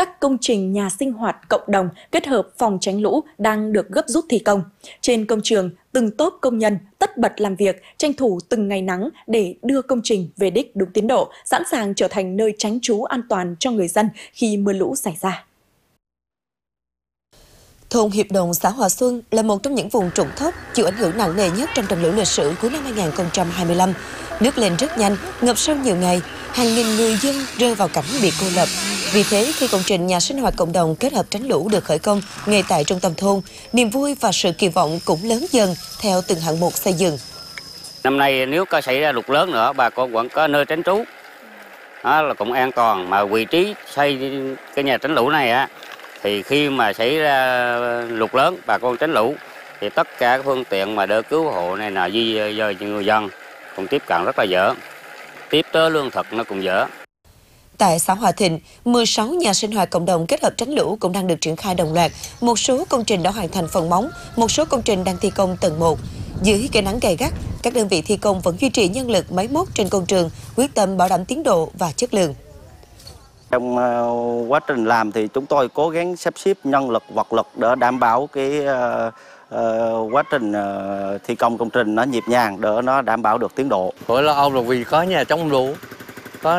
các công trình nhà sinh hoạt cộng đồng kết hợp phòng tránh lũ đang được gấp rút thi công. Trên công trường, từng tốp công nhân tất bật làm việc, tranh thủ từng ngày nắng để đưa công trình về đích đúng tiến độ, sẵn sàng trở thành nơi tránh trú an toàn cho người dân khi mưa lũ xảy ra. Thôn Hiệp Đồng, xã Hòa Xuân là một trong những vùng trũng thấp chịu ảnh hưởng nặng nề nhất trong trận lũ lịch sử cuối năm 2025. Nước lên rất nhanh, ngập sâu nhiều ngày, hàng nghìn người dân rơi vào cảnh bị cô lập. Vì thế, khi công trình nhà sinh hoạt cộng đồng kết hợp tránh lũ được khởi công ngay tại trung tâm thôn, niềm vui và sự kỳ vọng cũng lớn dần theo từng hạng mục xây dựng. Năm nay nếu có xảy ra lụt lớn nữa, bà con vẫn có nơi tránh trú, đó là cũng an toàn. Mà vị trí xây cái nhà tránh lũ này á, thì khi mà xảy ra lụt lớn, bà con tránh lũ thì tất cả các phương tiện mà đỡ cứu hộ này là di dời cho người dân cũng tiếp cận rất là dở. Tiếp tới lương thực nó cũng dở. Tại xã Hòa Thịnh, 16 nhà sinh hoạt cộng đồng kết hợp tránh lũ cũng đang được triển khai đồng loạt. Một số công trình đã hoàn thành phần móng, một số công trình đang thi công tầng 1. Dưới cây nắng gay gắt, các đơn vị thi công vẫn duy trì nhân lực máy móc trên công trường, quyết tâm bảo đảm tiến độ và chất lượng. Trong quá trình làm thì chúng tôi cố gắng sắp xếp nhân lực, vật lực để đảm bảo quá trình thi công công trình nó nhịp nhàng để nó đảm bảo được tiến độ. Nỗi lo âu là vì có nhà chống lũ, có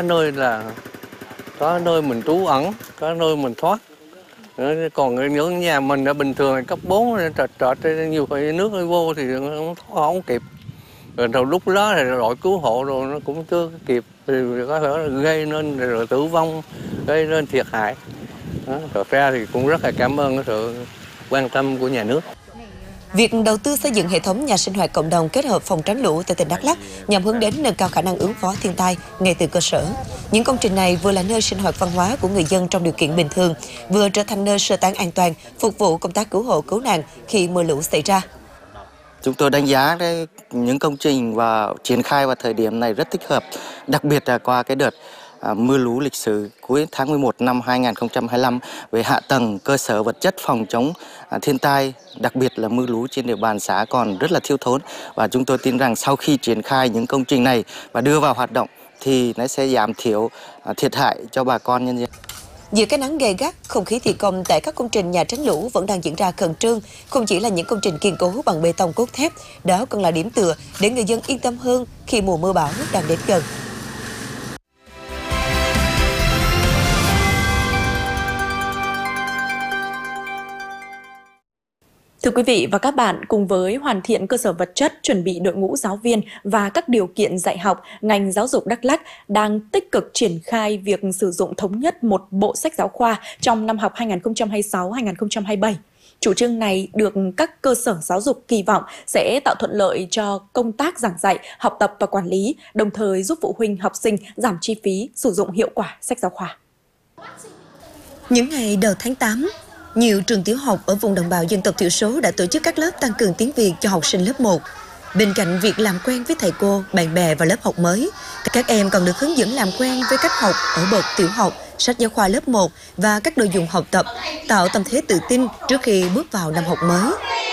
nơi mình trú ẩn, có nơi mình thoát. Còn những nhà mình ở bình thường cấp 4 trọt nhiều khi nước vô thì không kịp. Rồi lúc đó thì đội cứu hộ rồi nó cũng chưa kịp, thì có thể gây nên rồi tử vong, gây nên thiệt hại. Rồi ra thì cũng rất là cảm ơn sự quan tâm của nhà nước. Việc đầu tư xây dựng hệ thống nhà sinh hoạt cộng đồng kết hợp phòng tránh lũ tại tỉnh Đắk Lắk nhằm hướng đến nâng cao khả năng ứng phó thiên tai ngay từ cơ sở. Những công trình này vừa là nơi sinh hoạt văn hóa của người dân trong điều kiện bình thường, vừa trở thành nơi sơ tán an toàn, phục vụ công tác cứu hộ cứu nạn khi mưa lũ xảy ra. Chúng tôi đánh giá những công trình và triển khai vào thời điểm này rất thích hợp, đặc biệt là qua cái đợt mưa lũ lịch sử cuối tháng 11 năm 2025 với hạ tầng cơ sở vật chất phòng chống thiên tai, đặc biệt là mưa lũ trên địa bàn xã còn rất là thiếu thốn, và chúng tôi tin rằng sau khi triển khai những công trình này và đưa vào hoạt động thì nó sẽ giảm thiểu thiệt hại cho bà con nhân dân. Giữa cái nắng gay gắt, không khí thi công tại các công trình nhà tránh lũ vẫn đang diễn ra khẩn trương. Không chỉ là những công trình kiên cố bằng bê tông cốt thép, đó còn là điểm tựa để người dân yên tâm hơn khi mùa mưa bão đang đến gần. Thưa quý vị và các bạn, cùng với hoàn thiện cơ sở vật chất, chuẩn bị đội ngũ giáo viên và các điều kiện dạy học, ngành giáo dục Đắk Lắk đang tích cực triển khai việc sử dụng thống nhất một bộ sách giáo khoa trong năm học 2026-2027. Chủ trương này được các cơ sở giáo dục kỳ vọng sẽ tạo thuận lợi cho công tác giảng dạy, học tập và quản lý, đồng thời giúp phụ huynh học sinh giảm chi phí sử dụng hiệu quả sách giáo khoa. Những ngày đầu tháng 8, nhiều trường tiểu học ở vùng đồng bào dân tộc thiểu số đã tổ chức các lớp tăng cường tiếng Việt cho học sinh lớp 1. Bên cạnh việc làm quen với thầy cô, bạn bè và lớp học mới, các em còn được hướng dẫn làm quen với cách học ở bậc tiểu học, sách giáo khoa lớp 1 và các đồ dùng học tập, tạo tâm thế tự tin trước khi bước vào năm học mới.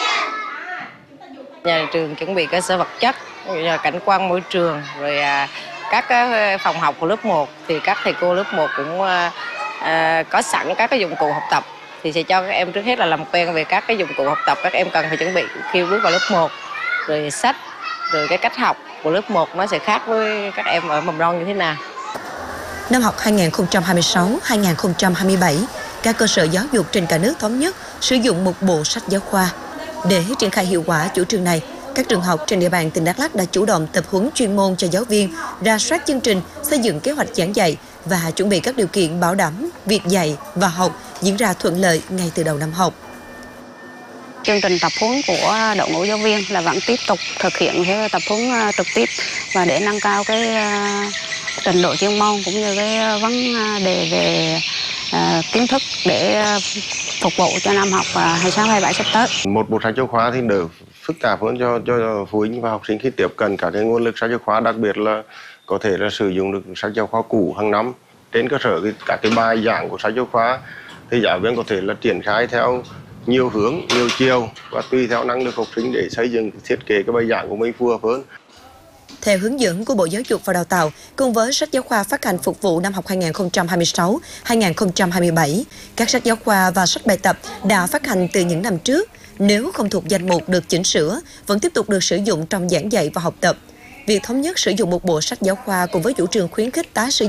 Nhà trường chuẩn bị cơ sở vật chất, cảnh quan môi trường, rồi các phòng học của lớp 1 thì các thầy cô lớp 1 cũng có sẵn các cái dụng cụ học tập. Thì sẽ cho các em trước hết là làm quen về các cái dụng cụ học tập các em cần phải chuẩn bị khi bước vào lớp 1. Rồi sách, rồi cái cách học của lớp 1 nó sẽ khác với các em ở mầm non như thế nào. Năm học 2026-2027, các cơ sở giáo dục trên cả nước thống nhất sử dụng một bộ sách giáo khoa. Để triển khai hiệu quả chủ trương này, các trường học trên địa bàn tỉnh Đắk Lắk đã chủ động tập huấn chuyên môn cho giáo viên, rà soát chương trình, xây dựng kế hoạch giảng dạy và chuẩn bị các điều kiện bảo đảm việc dạy và học diễn ra thuận lợi ngay từ đầu năm học. Chương trình tập huấn của đội ngũ giáo viên là vẫn tiếp tục thực hiện cái tập huấn trực tiếp và để nâng cao cái trình độ chuyên môn cũng như cái vấn đề về kiến thức để phục vụ cho năm học 26-27 sắp tới. Một bộ sách giáo khoa thì đỡ phức tạp hơn cho phụ huynh và học sinh khi tiếp cận cả cái nguồn lực sách giáo khoa, đặc biệt là có thể là sử dụng được sách giáo khoa cũ hàng năm. Trên cơ sở các cái bài giảng của sách giáo khoa thì giáo viên có thể là triển khai theo nhiều hướng, nhiều chiều và tùy theo năng lực học sinh để xây dựng thiết kế cái bài giảng của mình phù hợp hơn. Theo hướng dẫn của Bộ Giáo dục và Đào tạo, cùng với sách giáo khoa phát hành phục vụ năm học 2026-2027, các sách giáo khoa và sách bài tập đã phát hành từ những năm trước, nếu không thuộc danh mục được chỉnh sửa, vẫn tiếp tục được sử dụng trong giảng dạy và học tập. Việc thống nhất sử dụng một bộ sách giáo khoa cùng với chủ trương khuyến khích tái sử